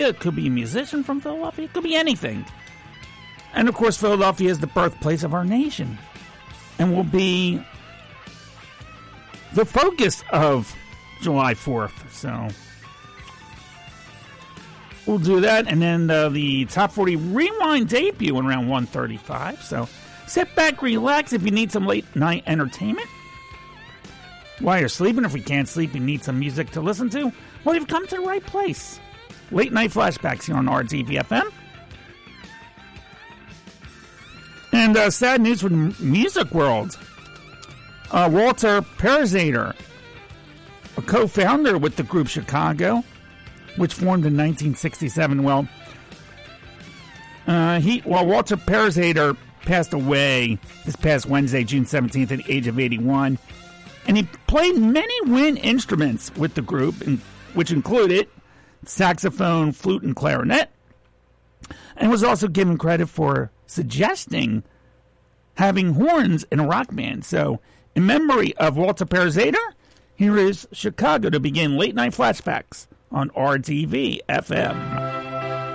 It could be a musician from Philadelphia. It could be anything. And, of course, Philadelphia is the birthplace of our nation and will be the focus of July 4th. So we'll do that. And then the Top 40 Rewind debut in around 1:35. So sit back, relax if you need some late-night entertainment. While you're sleeping, if you can't sleep, you need some music to listen to, well, you've come to the right place. Late Night Flashbacks here on RTV-FM. And sad news from the music world. Walter Perezader, a co-founder with the group Chicago, which formed in 1967. Walter Perezader passed away this past Wednesday, June 17th, at the age of 81. And he played many wind instruments with the group, which included saxophone, flute, and clarinet. And was also given credit for suggesting having horns in a rock band. So, in memory of Walter Perezader, here is Chicago to begin Late Night Flashbacks on RTV-FM.